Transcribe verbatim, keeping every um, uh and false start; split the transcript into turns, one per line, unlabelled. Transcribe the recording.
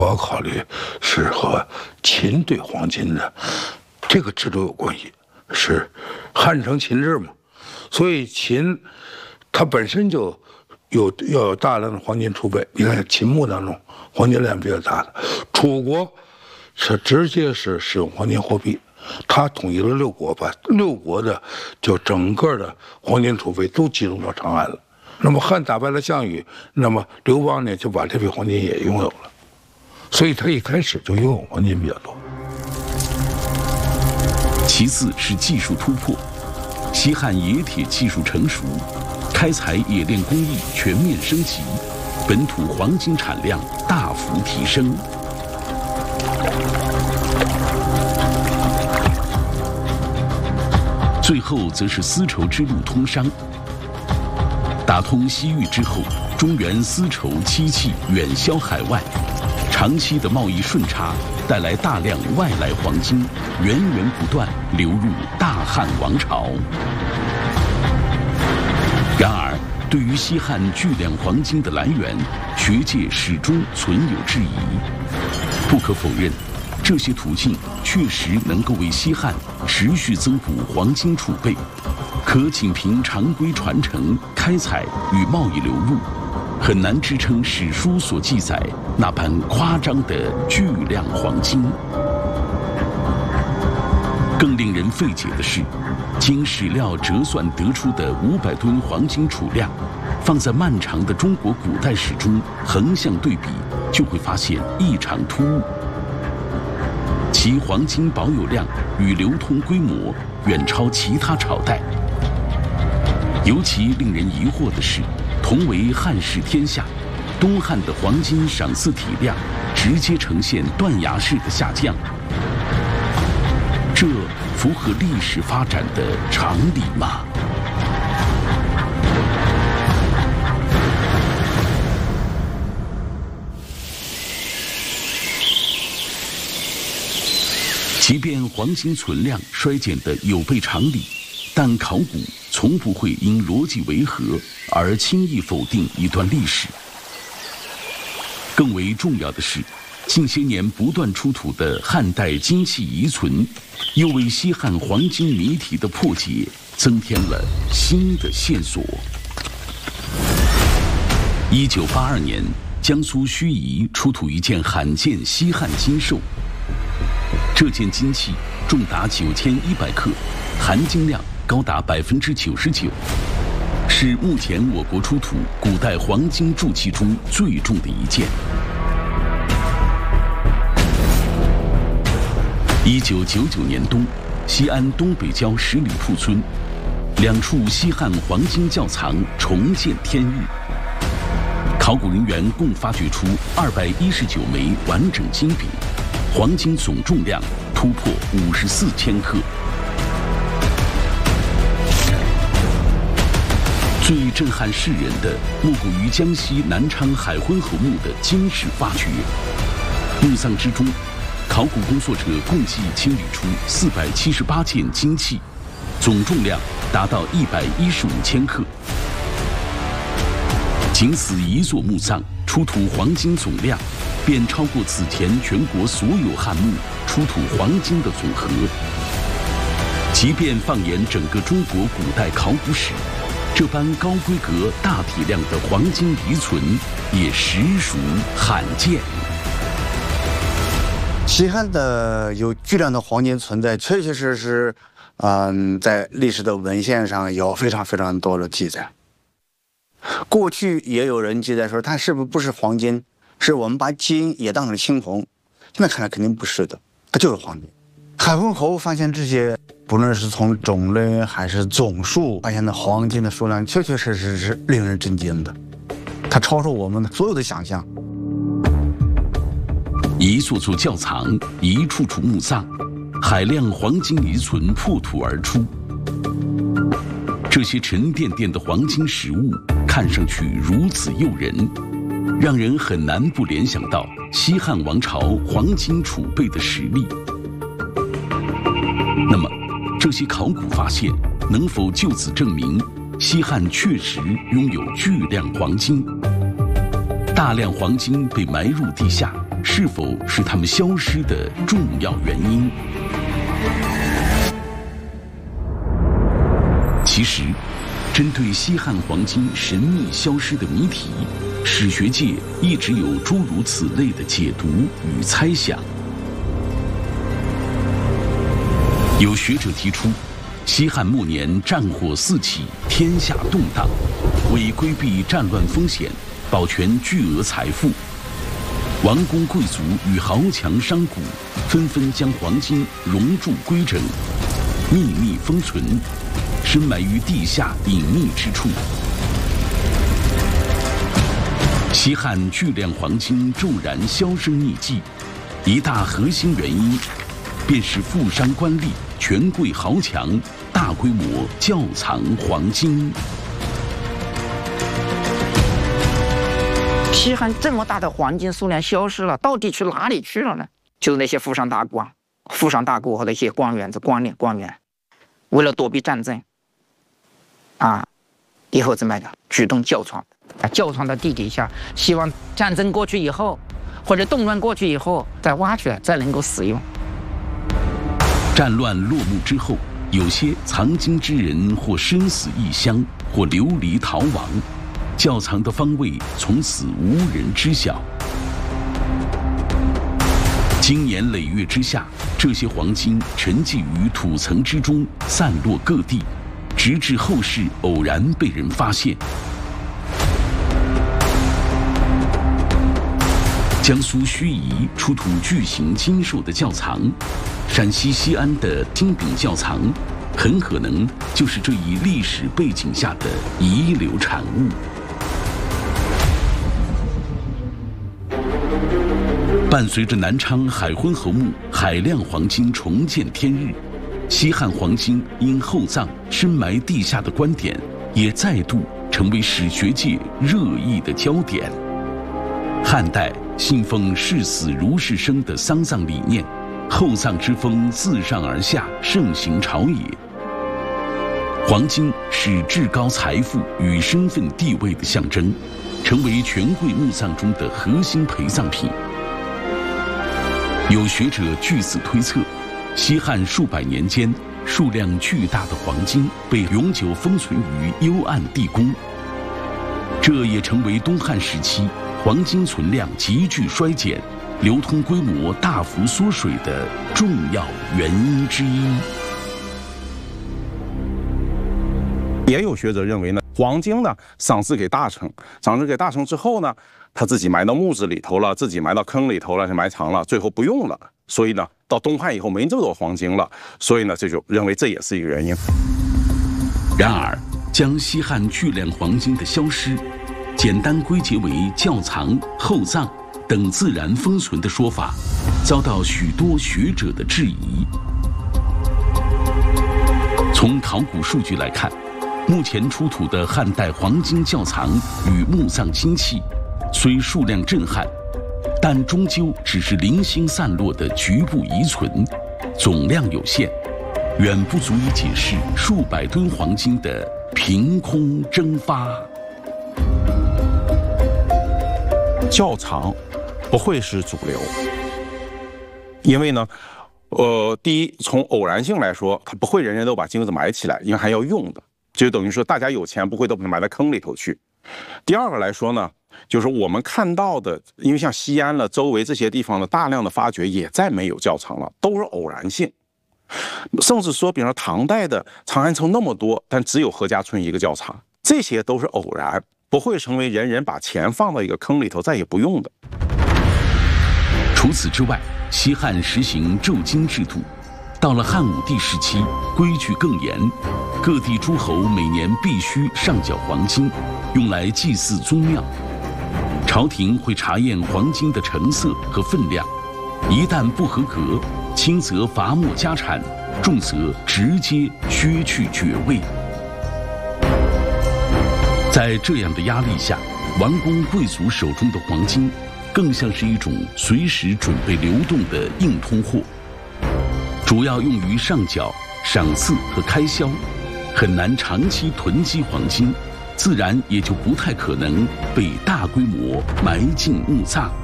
我要考虑是和秦对黄金的这个制度有关系，是汉承秦制嘛，所以秦它本身就有要有大量的黄金储备。你看秦墓当中黄金量比较大的，楚国是直接是使用黄金货币，他统一了六国，把六国的就整个的黄金储备都集中到长安了。那么汉打败了项羽，那么刘邦呢就把这批黄金也拥有了，所以他一开始就拥有黄金比较多。
其次是技术突破，西汉冶铁技术成熟，开采冶炼工艺全面升级，本土黄金产量大幅提升。最后则是丝绸之路通商，打通西域之后，中原丝绸漆器远销海外，长期的贸易顺差带来大量外来黄金，源源不断流入大汉王朝。然而，对于西汉巨量黄金的来源，学界始终存有质疑。不可否认，这些途径确实能够为西汉持续增补黄金储备，可仅凭常规传承、开采与贸易流入，很难支撑史书所记载那般夸张的巨量黄金。更令人费解的是，经史料折算得出的五百吨黄金储量，放在漫长的中国古代史中横向对比，就会发现异常突兀。其黄金保有量与流通规模远超其他朝代。尤其令人疑惑的是，同为汉室天下，东汉的黄金赏赐体量直接呈现断崖式的下降，这符合历史发展的常理吗？即便黄金存量衰减的有悖常理，但考古从不会因逻辑违和而轻易否定一段历史。更为重要的是，近些年不断出土的汉代金器遗存，又为西汉黄金谜题的破解增添了新的线索。一九八二年，江苏盱眙出土一件罕见西汉金兽。这件金器重达九千一百克，含金量高达百分之九十九，是目前我国出土古代黄金铸器中最重的一件。一九九九年冬，西安东北郊十里铺村，两处西汉黄金窖藏重见天日。考古人员共发掘出二百一十九枚完整金饼。黄金总重量突破五十四千克。最震撼世人的，莫过于江西南昌海昏侯墓的金石发掘。墓葬之中，考古工作者共计清理出四百七十八件金器，总重量达到一百一十五千克。仅此一座墓葬，出土黄金总量便超过此前全国所有汉墓出土黄金的总和。即便放眼整个中国古代考古史，这般高规格、大体量的黄金遗存也实属罕见。
西汉的有巨量的黄金存在，确确实实，嗯，在历史的文献上有非常非常多的记载。过去也有人记载说，它是不是不是黄金？是我们把金也当成青铜，现在看来肯定不是的，它就是黄金。海昏侯发现这些，不论是从种类还是总数发现的黄金的数量，确确实实是令人震惊的，它超出我们所有的想象。
一座座窖藏，一处处墓葬，海量黄金遗存破土而出。这些沉甸甸的黄金实物看上去如此诱人，让人很难不联想到西汉王朝黄金储备的实力。那么，这些考古发现能否就此证明西汉确实拥有巨量黄金？大量黄金被埋入地下， 是否是它们消失的重要原因？其实，针对西汉黄金神秘消失的谜题，史学界一直有诸如此类的解读与猜想。有学者提出，西汉末年战火四起，天下动荡，为规避战乱风险，保全巨额财富，王公贵族与豪强商贾纷纷将黄金熔铸规整，秘密封存，深埋于地下隐秘之处。西汉巨量黄金骤然销声匿迹，一大核心原因，便是富商官吏、权贵豪强大规模窖藏黄金。
西汉这么大的黄金数量消失了，到底去哪里去了呢？就是那些富商大官、富商大贾和那些官员、这官吏、官员，为了躲避战争，啊，以后怎么样？举动窖藏，啊，窖藏到地底下，希望战争过去以后，或者动乱过去以后，再挖出来，再能够使用。
战乱落幕之后，有些藏金之人或身死异乡，或流离逃亡，窖藏的方位从此无人知晓。经年累月之下，这些黄金沉寂于土层之中，散落各地，直至后世偶然被人发现。江苏盱眙出土巨型金兽的窖藏，陕西西安的丁丙窖藏，很可能就是这一历史背景下的遗留产物。伴随着南昌海昏侯墓海量黄金重见天日，西汉黄金因厚葬深埋地下的观点，也再度成为史学界热议的焦点。汉代信奉视死如是生的丧葬理念，厚葬之风自上而下盛行朝野。黄金是至高财富与身份地位的象征，成为权贵墓葬中的核心陪葬品。有学者据此推测，西汉数百年间，数量巨大的黄金被永久封存于幽暗地宫，这也成为东汉时期黄金存量急剧衰减、流通规模大幅缩水的重要原因之一。
也有学者认为呢，黄金呢赏赐给大臣，赏赐给大臣之后呢，他自己埋到墓子里头了，自己埋到坑里头了，就埋藏了，最后不用了。所以呢，到东汉以后没这么多黄金了，所以呢，这就认为这也是一个原因。
然而，将西汉巨量黄金的消失，简单归结为窖藏、厚葬等自然封存的说法，遭到许多学者的质疑。从考古数据来看，目前出土的汉代黄金窖藏与墓葬金器，虽数量震撼，但终究只是零星散落的局部遗存，总量有限，远不足以解释数百吨黄金的凭空蒸发。
窖藏不会是主流，因为呢，呃，第一，从偶然性来说，它不会人人都把金子埋起来，因为还要用的，就等于说大家有钱不会都把它埋在坑里头去。第二个来说呢，就是我们看到的，因为像西安了周围这些地方的大量的发掘也再没有窖藏了，都是偶然性。甚至说，比如说唐代的长安城那么多，但只有何家村一个窖藏，这些都是偶然，不会成为人人把钱放到一个坑里头再也不用的。
除此之外，西汉实行胄金制度，到了汉武帝时期，规矩更严，各地诸侯每年必须上缴黄金，用来祭祀宗庙。朝廷会查验黄金的成色和分量，一旦不合格，轻则罚没家产，重则直接削去爵位。在这样的压力下，王公贵族手中的黄金更像是一种随时准备流动的硬通货，主要用于上缴、赏赐和开销，很难长期囤积黄金，自然也就不太可能被大规模埋进墓葬。